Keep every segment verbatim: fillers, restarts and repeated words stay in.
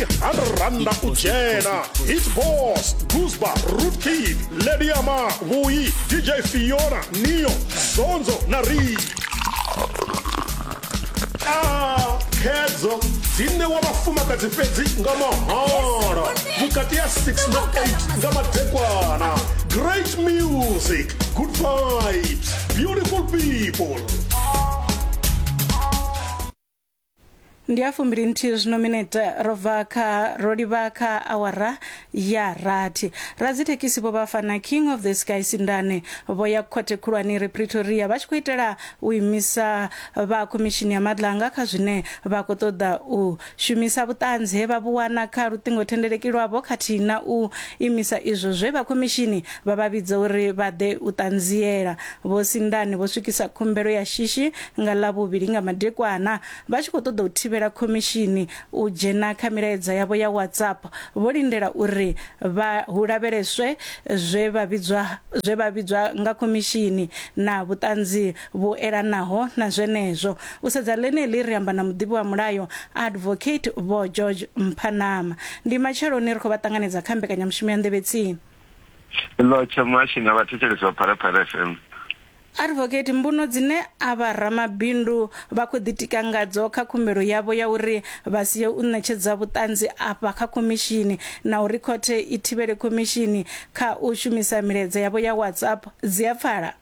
three hundred randa ujena. Hit Boss, Guzba, Rootkid, Lady Ama, Vui, D J Fiona, Neo, Zonzo, Nari. Ah, Kedzo, Zine wabafuma katifezi ngama hara. Mukati ya six na eight ngama tekwana. Great music, good vibes, beautiful people. ndiafumbiri ntiri zvinomineta rovaka rodivaka awara ya rati radzitekisi vo vafana king of the sky sindane voya kote kurwani repretoria vachikuitira uimisa vakomishini ya madlanga kazvine vakutoda ushumisa vutanzi vavuwana ka rutingo tendereki rwavo kati na uimisa izvo zvevakomishini vavavidza uri vade utanziyera vosindane vosvikisa kumbero ya shishi nga lavuviri nga madekwana vachikutoda utivera komishini ujena kamiraedza yavo ya WhatsApp volindera uri vahulavereswe zvevavidzwa zvevavidzwa nga komishini na vutanzi voeranaho na zvenezvo usedza leneli riamba na mudivi wa mulayo advocate vo George Mpanama ndi machero neriko vatanganedza kambekanya mushumo ya ndevetsini lo chamashi na vatiteliso wa Parapara F M. Advocate mbuno dzine ava ramabindu vakuditika ngadzo kha kumbero yavo ya uri vasiye u ṋetshedza vutanzi apa kha komishini na uri khothe i thivhele komishini kha u shumisa miledza yavo ya WhatsApp dzia pfala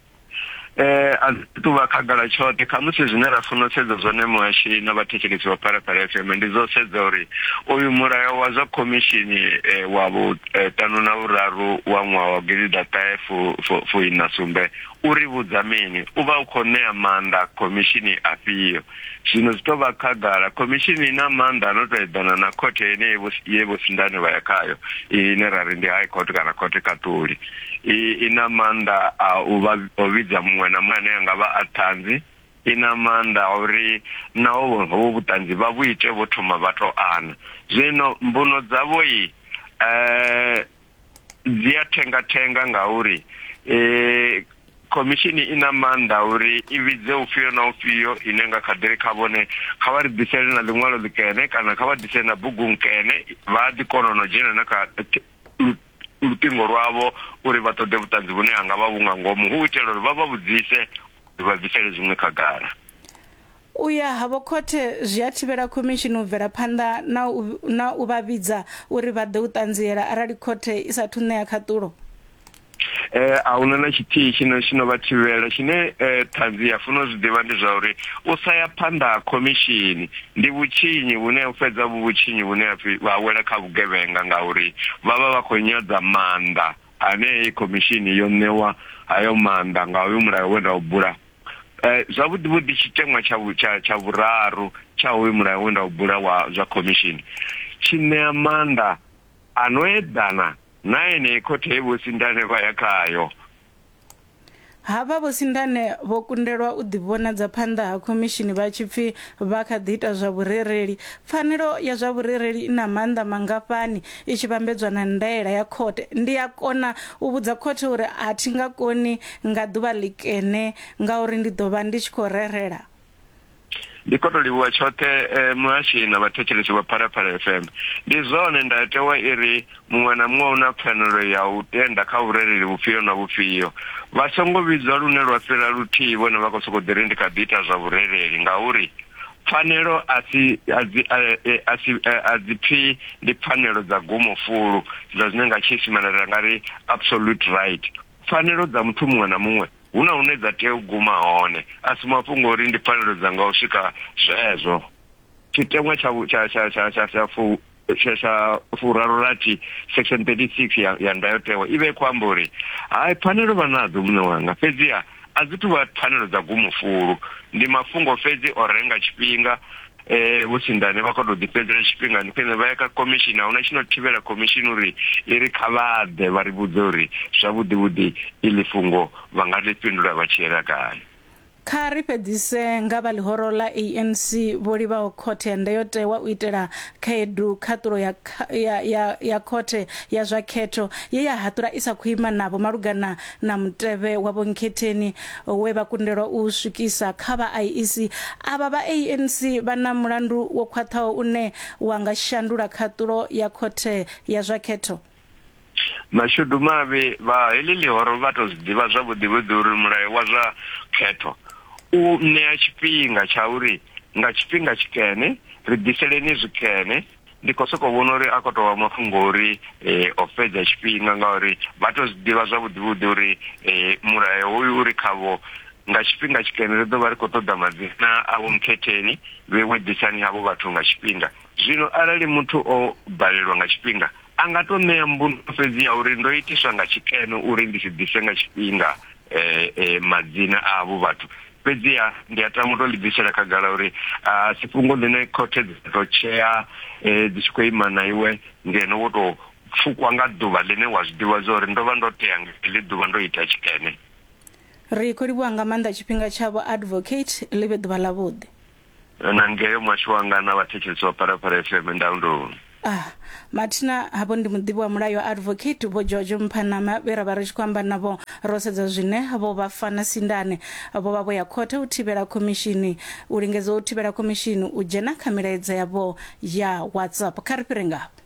eh atuva khagala chote khamusi zwine ra funa sedza zwone mwashi na vhathetshelesi vha Parapara F M ndi zo sedza uri uyu mulayo wa zwa komishini eh, wavo eh, tano na uraru wa ṅwaha wa gididatahe fu fu ina sumbe uri vhudza mini uva u khou ṋea maanḓa komishini afhio zwino zwi tou vha khagala komishini ina maanḓa ano tou eḓana na khothe ine ye vosindane vha ya khayo ine rari ndi high court kana khothe katoli ina maanḓa a u vhidza muṅwe na muṅwe ane anga vha a ṱhanzi ina maanḓa uri naho hovho vhuṱanzi vha vhu ite vho thoma vha tou ana zwino mbuno dzavho i eh dzi a thenga thenga ngauri eh komishini ina maanḓa uri i vhidze ufhio na ufhio ine nga khadiri kha vhone kha vha ri ḓisele na ḽiṅwalo ḽikene kana kha vha ḓisele na bugu nkene vha ḓi kona no dzhena na kha lutingo lwavo uri vha ṱoḓe vhuṱanzi vhune hanga vha vhunga ngomu hu itela uri vha vha vhudzise vha bvisele zwiṅwe khagala uya havo khothe zwi a thivhela komishini u bvela phanḓa na u na u vha vhidza uri vha ḓe u ṱanziela arali khothe i sathu ṋea khaṱulo eh ahuna na tshithihi tshine tshino vha thivhela tshine eh ṱhanzi ya funa zwi ḓivha ndi zwa uri u sa ya phanḓa ha komishini ndi vhutshinyi vhune u fhedza vhutshinyi vhune vha wela kha vhugevhenga ngauri vha vha vha khou nyadza maanḓa ane komishini yo ṋewa hayo maanḓa nga uyu mulayo we nda u bula eh zwavhuḓi vhuḓi tshiteṅwa tsha tsha vhuraru tsha uyu mulayo we nda u bula wa zwa komishini tshi ṋea maanḓa ano eḓana na ene khothe vhosindane vha ya khayo hava vhosindane vho kundelwa u ḓivhonadza phanḓa ha komishini vha tshipfi vha kha ḓi ita zwa vhurereli pfanelo ya zwa vhurereli ina maanḓa mangafhani i tshi vhambedzwa na ndaela ya khothe ndi a kona u vhudza khothe uri a thi nga koni nga ḓuvha ḽikene ngauri ndi ḓo vha ndi tshi khou rerela ndi koto livhuwa tshoṱhe eh, muhashi na vhathetshelesi vha Parapara F M ndi zwone ndatewa iri muṅwe na muṅwe una pfanelo ya u tenda kha vhurereli vhufhio na vhufhio vha songo vhidzwa lune lwa fhira luthihi vhone vha khou sokou ḓi ri ndi kha ḓi ita zwa vhurereli ngauri pfanelo asi asi asi phi ndi pfanelo dza gumofulu dza zwine nga tshiisimane ra nga ri absolute right pfanelo dza muthu muṅwe na muṅwe huna hune dza tea u guma hone asi mafhungo uri ndi pfanelo dzanga u swika zwezwo tshiteṅwa tsha tsha tsha tsha tsha fu tsha furaru rathi section thirty-six ya ya ndayotewa ibe khou amba uri hayi pfanelo vha nadzo muṋe wanga fhedziha a dzi tu vha pfanelo dza gumufulu ndi mafhungo fhedzi o renga tshifhinga eh vhusindane vha khou ḓi fhedzela tshifhinga ndi khwine vha ya kha komishini ahuna tshino thivhela komishini uri iri kha vha ḓe vha ri vhudze uri zwavhuḓi vhuḓi iḽi fungo vha nga ḽi fhindula vha tshi yela gai kha ri fhedzise nga vha ḽihoro ḽa A N C vho livhaho khothe ya ndayotewa u itela khaedu khaṱulo ya, ya, ya, ya khothe ya zwa khetho ye ya haṱula i sa khou ima navho malugana na mutevhe wa vhonketheni we vha kundelwa u swikisa kha vha I E C. Avha vha A N C vha na mulandu wo khwaṱhaho une wa nga shandula khaṱulo ya khothe ya zwa khetho. Mashudu mavhi vha heḽi ḽihoro vha tou zwiḓivha zwavhuḓi vhuḓi uri mulayo wa zwa khetho u ṋea tshifhinga tsha uri nga tshifhinga tshikene ri ḓiseleni zwikene. Ndi khou sokou vhona uri a khou tou vha mafhungo uri o fhedza tshifhinga ngauri vha tou zwiḓivha zwavhuḓi vhuḓi uri mulayo hoyu uri khavho nga tshifhinga tshikene ri ḓo vha ri khou ṱoḓa madzina a vhonketheni vhewe ḓisani havho vhathu nga tshifhinga. Zwino arali muthu o balelwa nga tshifhinga a nga to ṋea mbuno fhedzi ya uri ndo itiswa nga tshikene uri ndi si ḓise nga tshifhinga madzina a avho vhathu. Fhedziha ndi a tama u tou ḽi bvisela khagala uri a si fhungo ḽine khothe dzi tou tshea dzi tshi khou ima na iwe ngeno wo tou pfukwa nga ḓuvha ḽine wa zwiḓivha zwa uri ndo vha ndo tea nga heḽi ḓuvha ndo ita tshikene. Ri khou livhuwa nga maanḓa tshifhinga tshavho Advocate, ḽi vhe ḓuvha ḽavhuḓi. Na ngeyo mwashu wanga na vhathetshelesi wa Phalaphala F M Ndaundo. Ah, Martina habo ndi muḓivhi wa mulayo Advocate vho George Mphanama vhe ra vha ri tshi khou amba navho ro sedza zwine vho vha fana sindane vho vha vho ya khothe u thivhela khomishini u lingedza u thivhela khomishini u dzhena kha milaedza yavho ya WhatsApp. Kha ri fhire ngavho.